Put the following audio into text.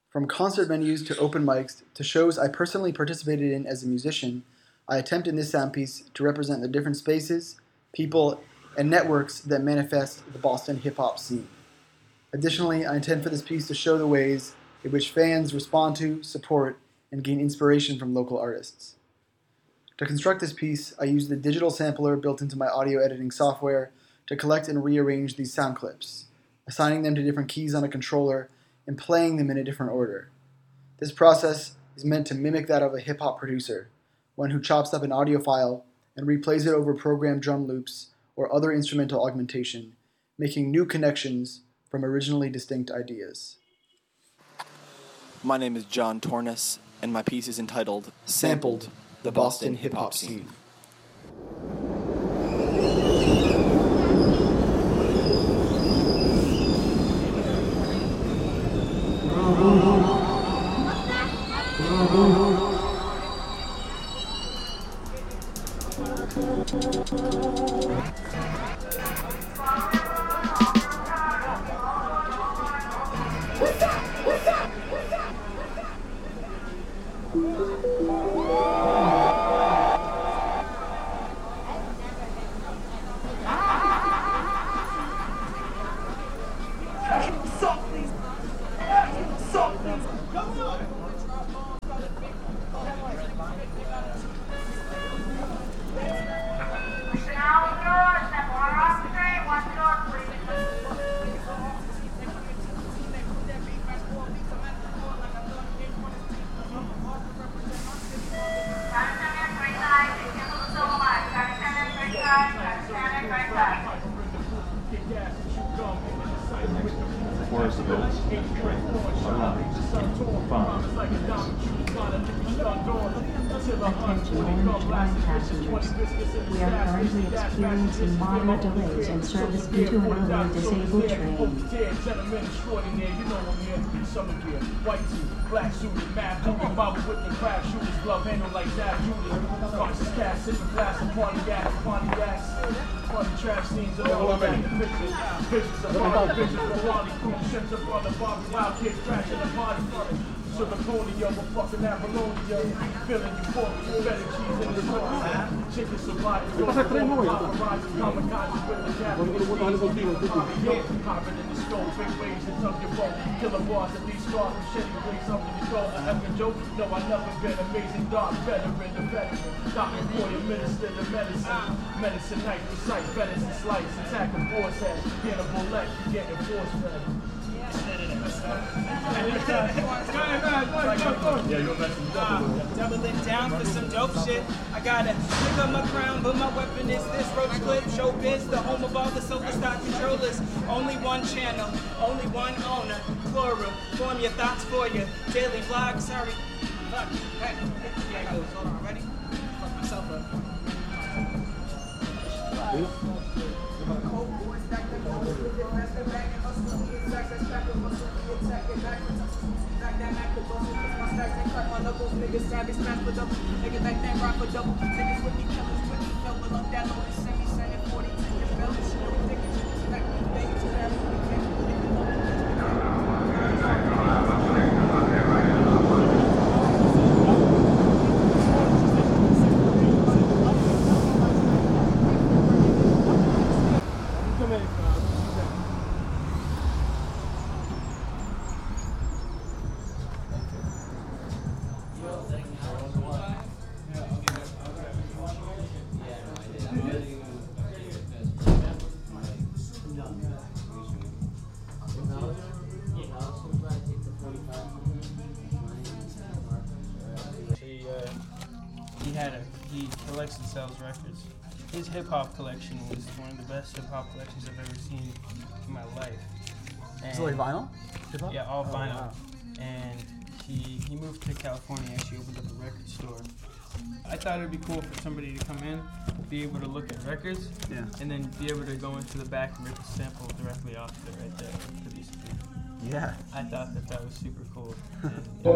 From concert venues to open mics to shows I personally participated in as a musician, I attempt in this sound piece to represent the different spaces, people, and networks that manifest the Boston hip-hop scene. Additionally, I intend for this piece to show the ways in which fans respond to, support, and gain inspiration from local artists. To construct this piece, I used the digital sampler built into my audio editing software to collect and rearrange these sound clips, assigning them to different keys on a controller and playing them in a different order. This process is meant to mimic that of a hip-hop producer, one who chops up an audio file and replays it over programmed drum loops or other instrumental augmentation, making new connections from originally distinct ideas. My name is John Tornes, and my piece is entitled Sampled, the Boston Hip-Hop Scene. We are currently experiencing minor delays in service due to an earlier disabled train. White tee, black suited, mad booty, mama with the crack shooters, glove handle like that, Judy. Conscious cast, sipping glass of Pontiacs, funny trash scenes of all around the pictures. Pictures of party, pictures of party, cool ships up on the Bobby, wild kids crashing the party front. Sugar pony, yo, we're fucking Apollonia. Feeling euphoria, better cheese in the store. Chicken survival, paparazzi, kamikaze with the Japanese knees. Hopping in the stove, big waves and tuck your boat. Killer bars at these stars, I'm shitty ways up in the door. I have a joke, no, I never been amazing dark veteran, the veteran. Doctor, boy, administer the medicine. Medicine night, recite, venison slice, attack a force head. Cannibal leg, you getting force fed. Doubling down for some dope shit. I gotta pick up my crown, but my weapon is this roach clip. Showbiz, the home of all the solar stock controllers. Only one channel, only one owner. Flora, form your thoughts for you. Daily vlog, sorry. Fuck. Hey, here I go. Hold on, ready? Fuck myself up. Niggas savage, smash for double. Niggas back then rock for double. Niggas with me, killers with me. Fell below that low. Send me, send it 40 to your belly. She know we thinking shit is back. Baby, to that. He collects and sells records. His hip-hop collection was one of the best hip-hop collections I've ever seen in my life. Is it like vinyl? Hip-hop? Yeah, all vinyl. Wow. And he moved to California, actually opened up a record store. I thought it'd be cool for somebody to come in, be able to look at records, and then be able to go into the back and rip a sample directly off of it right there. Pretty stupid. Yeah. I thought that was super cool.